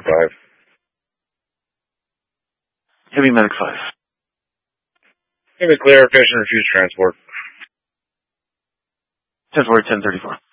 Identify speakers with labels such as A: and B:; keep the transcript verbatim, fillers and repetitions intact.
A: five.
B: Heavy Medic five.
A: Give me clear, patient refuse transport.
B: ten four, ten thirty-four.